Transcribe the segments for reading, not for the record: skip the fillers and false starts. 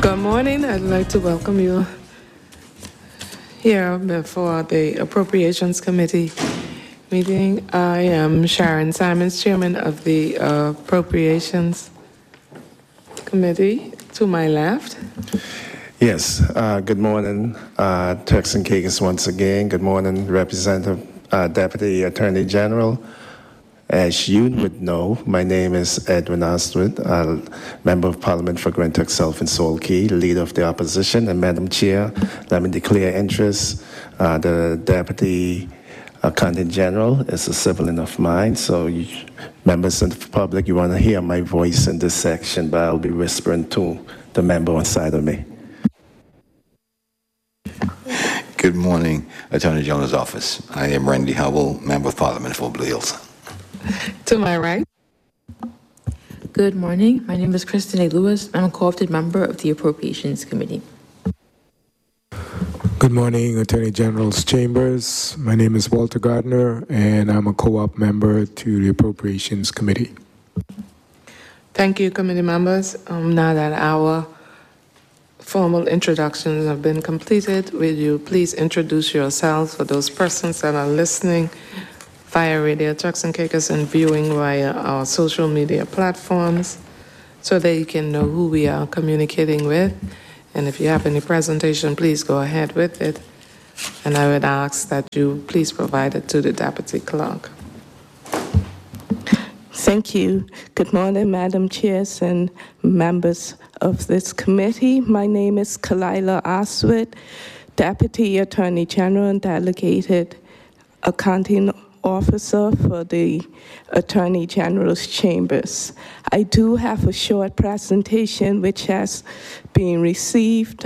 Good morning. I'd like to welcome you here before the Appropriations Committee meeting. I am Sharon Simons, Chairman of the Appropriations Committee. To my left. Yes, good morning, Turks and Caicos once again. Good morning, Representative Deputy Attorney General. As you would know, my name is Edwin Astwood, Member of Parliament for Grand Turk South and Salt Cay, Leader of the Opposition. And Madam Chair, let me declare interest. The Deputy Accountant General is a civilian of mine, so members of the public, you want to hear my voice in this section, but I'll be whispering to the member on side of me. Good morning, Attorney General's Office. I am Randy Howell, Member of Parliament for Blue Hills. To my right. Good morning. My name is Kristen A. Lewis. I'm a co-opted member of the Appropriations Committee. Good morning, Attorney General's Chambers. My name is Walter Gardner, and I'm a co-op member to the Appropriations Committee. Thank you, committee members. Now that our formal introductions have been completed, will you please introduce yourselves for those persons that are listening via Radio Turks and Caicos and viewing via our social media platforms so they can know who we are communicating with. And if you have any presentation, please go ahead with it. And I would ask that you please provide it to the Deputy Clerk. Thank you. Good morning, Madam Chairs and members of this committee. My name is Kalila Astwood, Deputy Attorney General and Delegated Accounting Officer for the Attorney General's Chambers. I do have a short presentation which has been received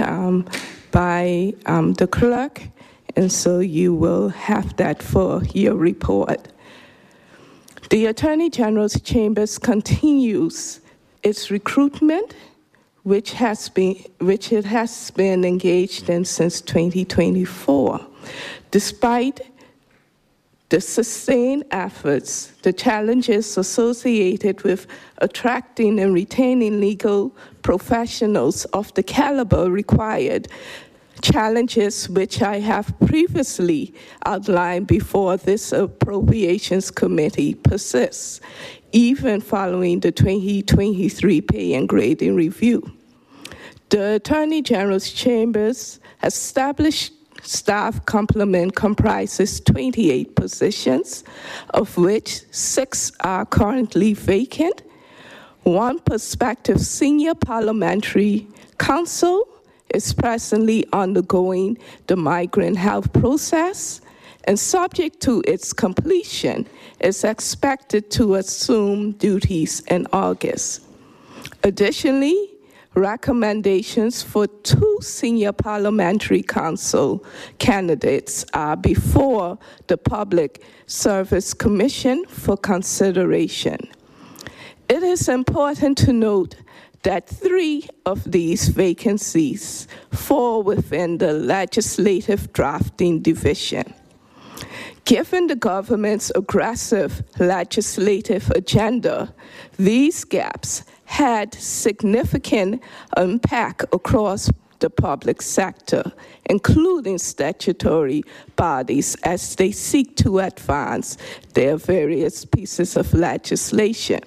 by the clerk, and so you will have that for your report. The Attorney General's Chambers continues its recruitment, which it has been engaged in since 2024. Despite the sustained efforts, the challenges associated with attracting and retaining legal professionals of the caliber required, challenges which I have previously outlined before this Appropriations Committee persists, even following the 2023 pay and grading review. The Attorney General's Chambers established staff complement comprises 28 positions, of which 6 are currently vacant. 1 prospective senior parliamentary counsel is presently undergoing the migrant health process, and subject to its completion, is expected to assume duties in August. Additionally, recommendations for 2 senior parliamentary counsel candidates are before the Public Service Commission for consideration. It is important to note that 3 of these vacancies fall within the Legislative Drafting Division. Given the government's aggressive legislative agenda, these gaps had significant impact across the public sector, including statutory bodies, as they seek to advance their various pieces of legislation.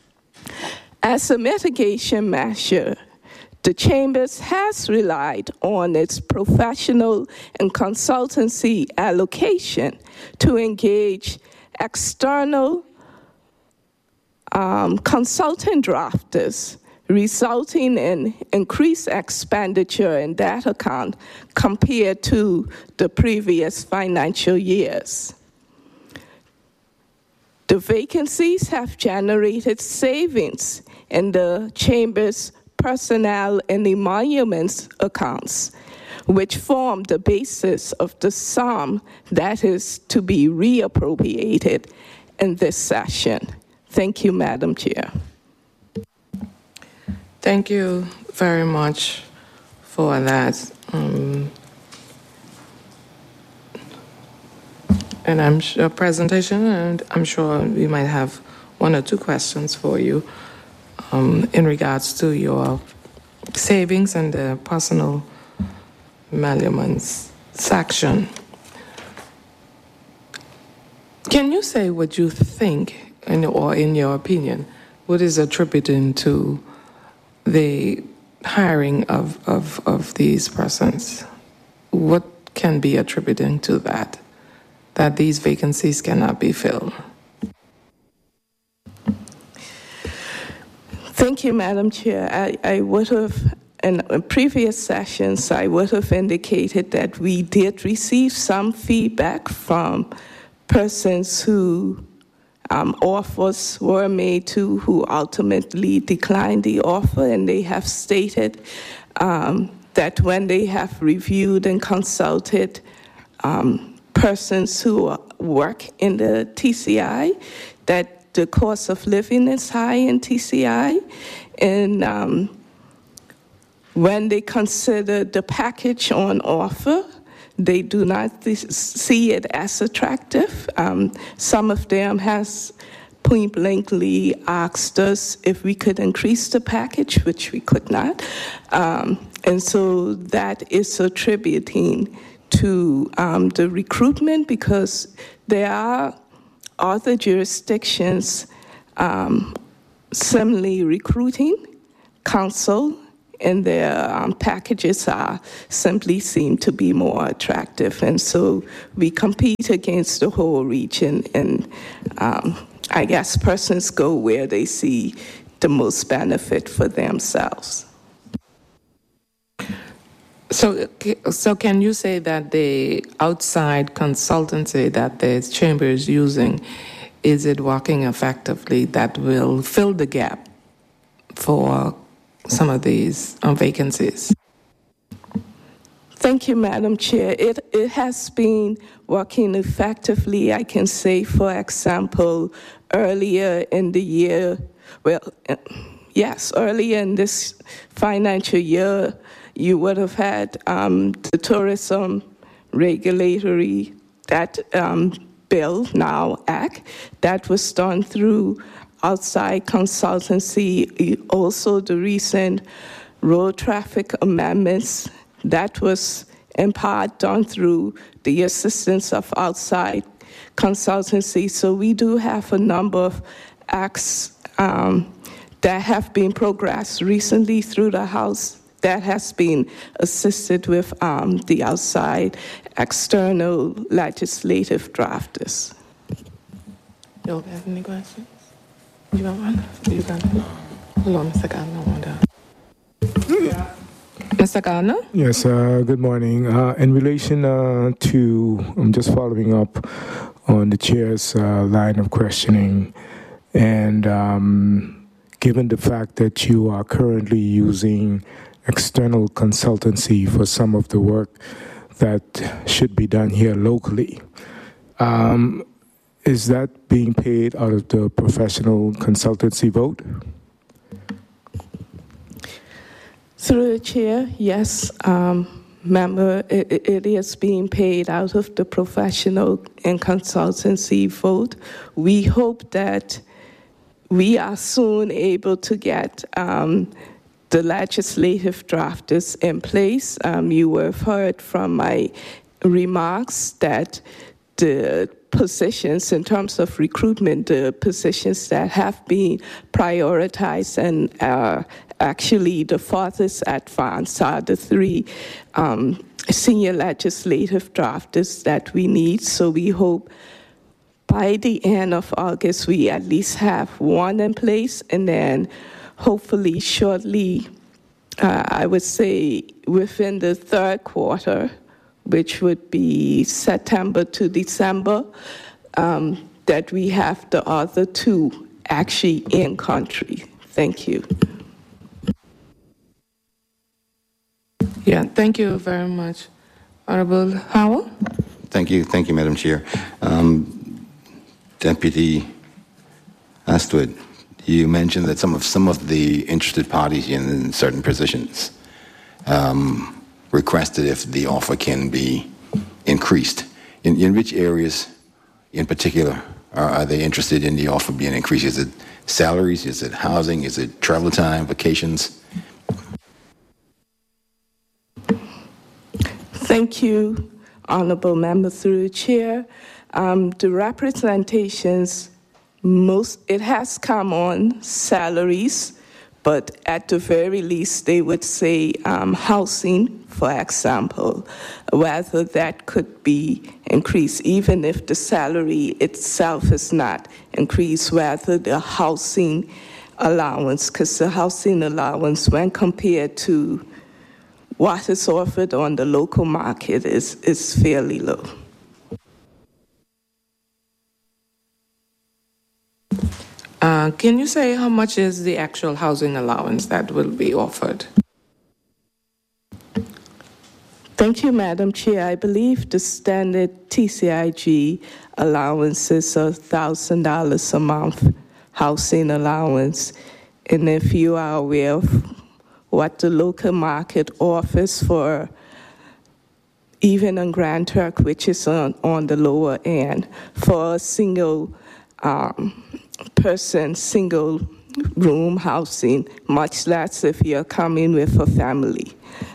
As a mitigation measure, the Chambers has relied on its professional and consultancy allocation to engage external consultant drafters, resulting in increased expenditure in that account compared to the previous financial years. The vacancies have generated savings in the Chamber's personnel and emoluments accounts, which form the basis of the sum that is to be reappropriated in this session. Thank you, Madam Chair. Thank you very much for that. And I'm sure presentation, and I'm sure we might have 1 or 2 questions for you in regards to your savings and the personal emoluments section. Can you say what you think, or in your opinion, what is attributing to the hiring of these persons? What can be attributing to that these vacancies cannot be filled? Thank you, Madam Chair. I would have, in previous sessions, I would have indicated that we did receive some feedback from persons who offers were made to, who ultimately declined the offer, and they have stated that when they have reviewed and consulted persons who work in the TCI, that the cost of living is high in TCI, and when they consider the package on offer, they do not see it as attractive. Some of them has point blankly asked us if we could increase the package, which we could not. And so that is attributing to the recruitment, because there are other jurisdictions similarly recruiting counsel, and their packages simply seem to be more attractive. And so we compete against the whole region, and I guess persons go where they see the most benefit for themselves. So can you say that the outside consultancy that the chamber is using, is it working effectively that will fill the gap for some of these vacancies? Thank you, Madam Chair. It has been working effectively. I can say, for example, earlier in the year, earlier in this financial year, you would have had the tourism regulatory, that bill, now Act, that was done through outside consultancy. Also, the recent road traffic amendments, that was in part done through the assistance of outside consultancy. So we do have a number of acts that have been progressed recently through the House that has been assisted with the outside external legislative drafters. You don't have any questions? You got one? You got one? Hold on, Mr. Gardner. Mr. Gardner? Yes, good morning. In relation to, I'm just following up on the chair's line of questioning, and given the fact that you are currently using external consultancy for some of the work that should be done here locally, is that being paid out of the professional consultancy vote? Through the chair, yes. Member, it is being paid out of the professional and consultancy vote. We hope that we are soon able to get the legislative drafters in place. You will have heard from my remarks that the positions in terms of recruitment, the positions that have been prioritized and are actually the farthest advanced are the three senior legislative drafters that we need. So we hope by the end of August we at least have one in place, and then hopefully shortly, I would say within the third quarter, which would be September to December, that we have the other two actually in country. Thank you. Yeah, thank you very much. Honorable Howell? Thank you, Madam Chair. Deputy Astwood, you mentioned that some of the interested parties in certain positions requested if the offer can be increased. In which areas in particular are they interested in the offer being increased? Is it salaries? Is it housing? Is it travel time, vacations? Thank you, Honorable Member through the Chair. The representations, it has come on salaries, but at the very least, they would say housing, for example, whether that could be increased, even if the salary itself is not increased, whether the housing allowance, because the housing allowance, when compared to what is offered on the local market, is fairly low. Can you say how much is the actual housing allowance that will be offered? Thank you, Madam Chair. I believe the standard TCIG allowance is $1,000 a month housing allowance. And if you are aware of what the local market offers for even in Grand Turk, which is on the lower end, for a single person, single room housing, much less if you're coming with a family.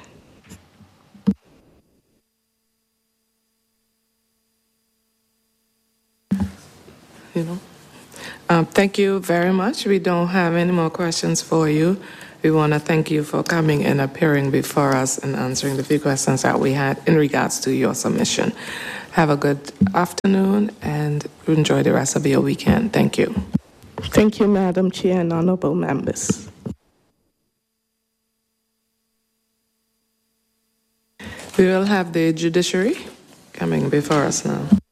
Thank you very much. We don't have any more questions for you. We want to thank you for coming and appearing before us and answering the few questions that we had in regards to your submission. Have a good afternoon and enjoy the rest of your weekend. Thank you. Thank you, Madam Chair and honorable members. We will have the judiciary coming before us now.